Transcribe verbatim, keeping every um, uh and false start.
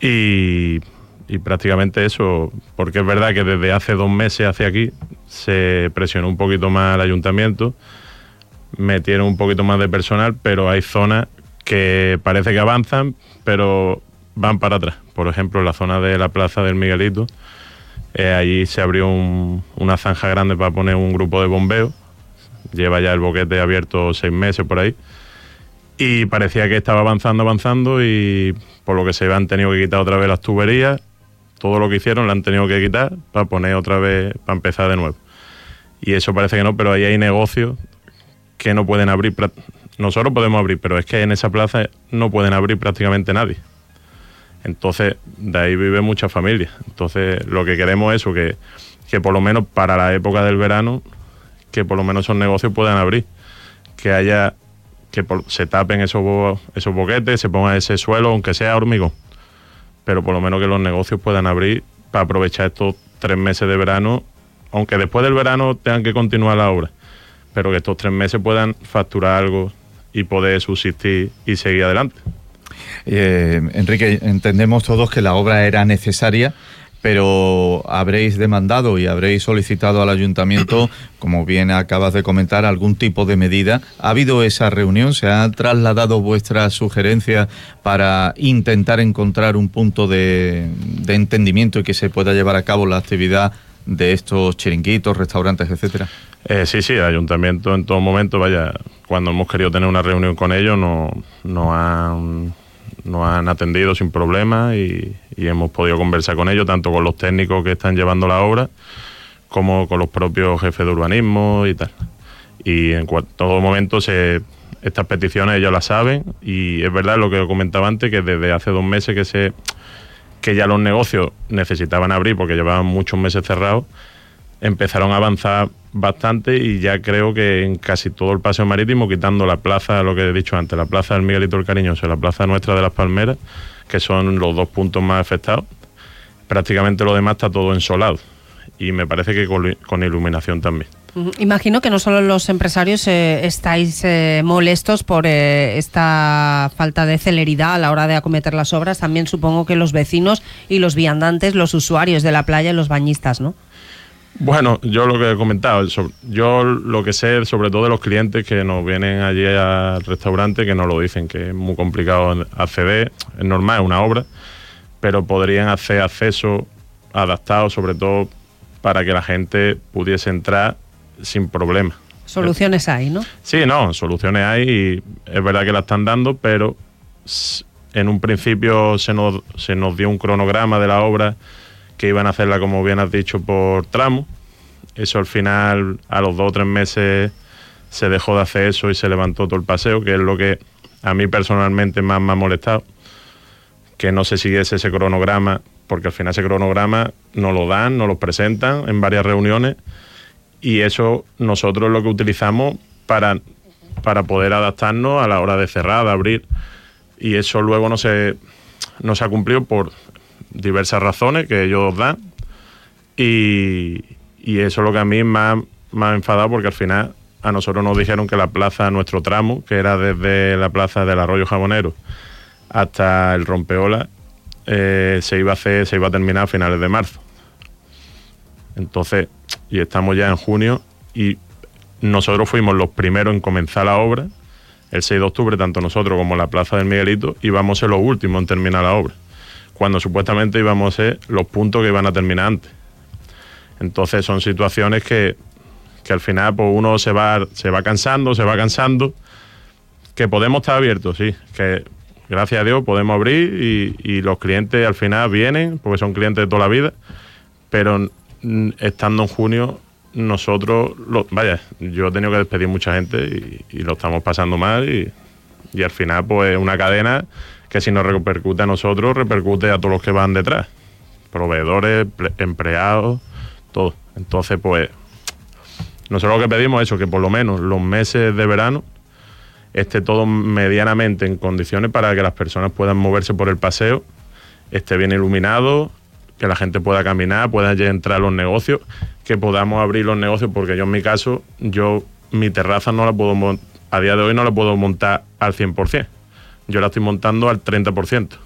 Y, y prácticamente eso, porque es verdad que desde hace dos meses hacia aquí se presionó un poquito más el ayuntamiento, metieron un poquito más de personal, pero hay zonas que parece que avanzan, pero van para atrás. Por ejemplo, en la zona de la Plaza del Miguelito, eh, allí se abrió un, una zanja grande para poner un grupo de bombeo. Lleva ya el boquete abierto seis meses por ahí. Y parecía que estaba avanzando, avanzando, y por lo que se ve han tenido que quitar otra vez las tuberías. Todo lo que hicieron lo han tenido que quitar para poner otra vez, para empezar de nuevo. Y eso parece que no, pero ahí hay negocios que no pueden abrir. Nosotros podemos abrir, pero es que en esa plaza no pueden abrir prácticamente nadie. Entonces, de ahí viven muchas familias. Entonces, lo que queremos es eso, que, que por lo menos para la época del verano, que por lo menos esos negocios puedan abrir. Que haya, que por, se tapen esos, esos boquetes, se ponga ese suelo, aunque sea hormigón. Pero por lo menos que los negocios puedan abrir para aprovechar estos tres meses de verano, aunque después del verano tengan que continuar la obra, pero que estos tres meses puedan facturar algo y poder subsistir y seguir adelante. Eh, Enrique, entendemos todos que la obra era necesaria, pero habréis demandado y habréis solicitado al ayuntamiento, como bien acabas de comentar, algún tipo de medida. ¿Ha habido esa reunión? ¿Se han trasladado vuestras sugerencias para intentar encontrar un punto de, de entendimiento y que se pueda llevar a cabo la actividad de estos chiringuitos, restaurantes, etcétera? Eh, sí, sí, el ayuntamiento en todo momento, vaya, cuando hemos querido tener una reunión con ellos, no, no han... nos han atendido sin problema y, y hemos podido conversar con ellos, tanto con los técnicos que están llevando la obra como con los propios jefes de urbanismo y tal. Y en cu- todo momento se, estas peticiones ellos las saben, y es verdad lo que comentaba antes, que desde hace dos meses que, se, que ya los negocios necesitaban abrir porque llevaban muchos meses cerrados, empezaron a avanzar bastante, y ya creo que en casi todo el paseo marítimo, quitando la plaza, lo que he dicho antes, la plaza del Miguelito el Cariñoso y la plaza nuestra de las Palmeras, que son los dos puntos más afectados, prácticamente lo demás está todo ensolado, y me parece que con, con iluminación también. Imagino que no solo los empresarios eh, estáis eh, molestos por eh, esta falta de celeridad a la hora de acometer las obras, también supongo que los vecinos y los viandantes, los usuarios de la playa y los bañistas, ¿no? Bueno, yo lo que he comentado, yo lo que sé sobre todo de los clientes que nos vienen allí al restaurante, que nos lo dicen, que es muy complicado acceder, es normal, es una obra, pero podrían hacer acceso adaptado, sobre todo para que la gente pudiese entrar sin problema. Soluciones hay, ¿no? Sí, no, soluciones hay, y es verdad que la están dando, pero en un principio se nos, se nos dio un cronograma de la obra, que iban a hacerla, como bien has dicho, por tramo. Eso al final, a los dos o tres meses, se dejó de hacer eso y se levantó todo el paseo, que es lo que a mí personalmente más me ha molestado, que no se siguiese ese cronograma, porque al final ese cronograma nos lo dan, nos lo presentan en varias reuniones, y eso nosotros lo que utilizamos para, para poder adaptarnos a la hora de cerrar, de abrir, y eso luego no se, no se ha cumplido por diversas razones que ellos dan, y, y eso es lo que a mí me ha, me ha enfadado, porque al final a nosotros nos dijeron que la plaza, nuestro tramo, que era desde la plaza del Arroyo Jabonero hasta el Rompeolas, eh, se iba a hacer, se iba a terminar a finales de marzo. Entonces, y estamos ya en junio, y nosotros fuimos los primeros en comenzar la obra el seis de octubre, tanto nosotros como la plaza del Miguelito, y vamos a ser los últimos en terminar la obra, cuando supuestamente íbamos a ser los puntos que iban a terminar antes. Entonces son situaciones que, que al final pues uno se va, se va cansando, se va cansando, que podemos estar abiertos, sí, que gracias a Dios podemos abrir, y, y los clientes al final vienen, porque son clientes de toda la vida, pero estando en junio, nosotros, lo, vaya, yo he tenido que despedir mucha gente, y, y lo estamos pasando mal, y, y al final pues una cadena que si nos repercute a nosotros, repercute a todos los que van detrás, proveedores, empleados, todo. Entonces, pues, nosotros lo que pedimos es eso, que por lo menos los meses de verano esté todo medianamente en condiciones para que las personas puedan moverse por el paseo, esté bien iluminado, que la gente pueda caminar, pueda entrar a los negocios, que podamos abrir los negocios, porque yo en mi caso, yo mi terraza no la puedo, a día de hoy no la puedo montar al cien por ciento. Yo la estoy montando al treinta por ciento.